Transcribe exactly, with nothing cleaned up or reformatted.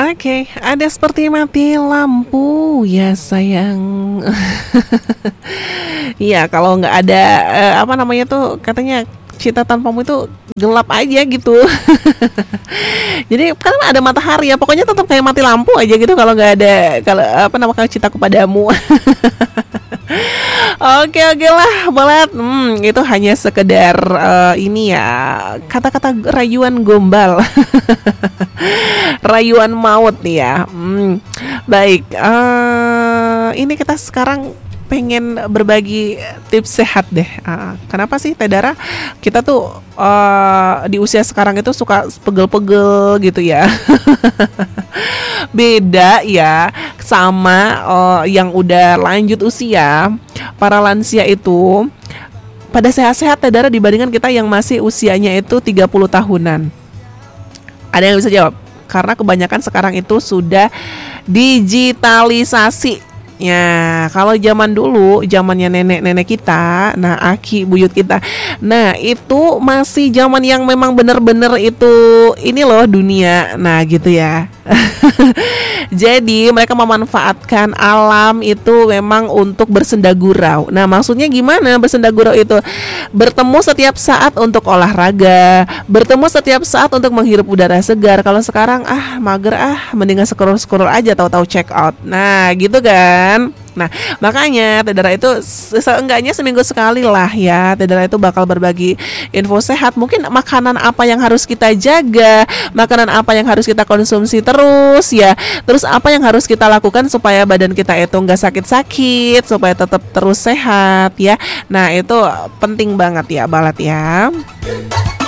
Oke, ada seperti mati lampu ya sayang. Iya, kalau nggak ada eh, apa namanya tuh katanya cinta tanpamu itu gelap aja gitu. Jadi kan ada matahari ya, pokoknya tetap kayak mati lampu aja gitu kalau nggak ada kalau apa namanya cintaku padamu. Oke oke lah, Bolat. Hmm, itu hanya sekedar eh, ini ya kata-kata rayuan gombal, rayuan maut nih ya. Hmm, baik. eh, ini kita sekarang pengen berbagi tips sehat deh. Ah, kenapa sih Teh Dara? Kita tuh eh, di usia sekarang itu suka pegel-pegel gitu ya. Beda ya sama eh, yang udah lanjut usia. Para lansia itu pada sehat-sehat Teh Dara dibandingkan kita yang masih usianya itu tiga puluh tahunan. Ada yang bisa jawab? Karena kebanyakan sekarang itu sudah digitalisasi. Ya, kalau zaman dulu, zamannya nenek-nenek kita, nah aki buyut kita, nah itu masih zaman yang memang benar-benar itu ini loh dunia, nah gitu ya. Jadi mereka memanfaatkan alam itu memang untuk bersenda gurau. Nah maksudnya gimana bersenda gurau itu? Bertemu setiap saat untuk olahraga, bertemu setiap saat untuk menghirup udara segar. Kalau sekarang ah mager ah, mendingan scroll-scroll aja tahu-tahu check out. Nah gitu kan. Nah makanya Teh Dara itu seenggaknya seminggu sekali lah ya, Teh Dara itu bakal berbagi info sehat. Mungkin makanan apa yang harus kita jaga, makanan apa yang harus kita konsumsi terus ya, terus apa yang harus kita lakukan supaya badan kita itu nggak sakit-sakit, supaya tetap terus sehat ya. Nah itu penting banget ya Balat ya.